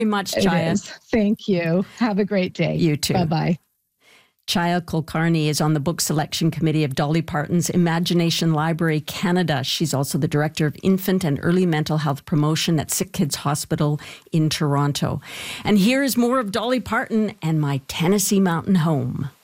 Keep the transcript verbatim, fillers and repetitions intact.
much, It Chaya. is. Thank you. Have a great day. You too. Bye-bye. Chaya Kulkarni is on the book selection committee of Dolly Parton's Imagination Library Canada. She's also the director of infant and early mental health promotion at Sick Kids Hospital in Toronto. And here is more of Dolly Parton and My Tennessee Mountain Home.